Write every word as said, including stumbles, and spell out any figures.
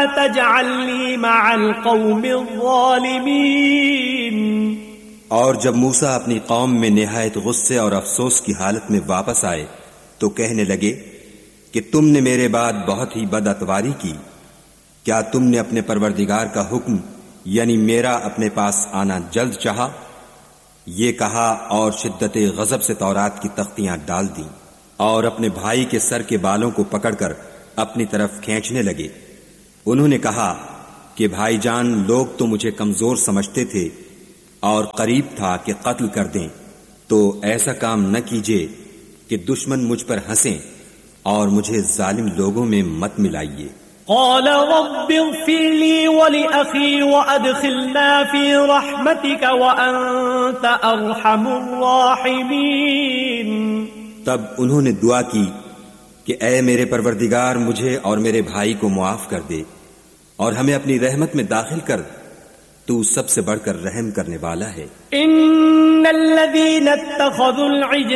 تجعلني مع القوم الظالمين. اور جب موسیٰ اپنی قوم میں نہایت غصے اور افسوس کی حالت میں واپس آئے تو کہنے لگے کہ تم نے میرے بعد بہت ہی بد اتواری کی. کیا تم نے اپنے پروردگار کا حکم یعنی میرا اپنے پاس آنا جلد چاہا؟ یہ کہا اور شدت غضب سے تورات کی تختیاں ڈال دیں اور اپنے بھائی کے سر کے بالوں کو پکڑ کر اپنی طرف کھینچنے لگے. انہوں نے کہا کہ بھائی جان، لوگ تو مجھے کمزور سمجھتے تھے اور قریب تھا کہ قتل کر دیں، تو ایسا کام نہ کیجیے کہ دشمن مجھ پر ہنسیں اور مجھے ظالم لوگوں میں مت ملائیے. قال رب اغفر لي ولأخي وأدخلنا في رحمتك وأنت أرحم الراحمين. تب انہوں نے دعا کی کہ اے میرے پروردگار، مجھے اور میرے بھائی کو معاف کر دے اور ہمیں اپنی رحمت میں داخل کر، تو سب سے بڑھ کر رحم کرنے والا ہے. ان الذين اتخذوا العجل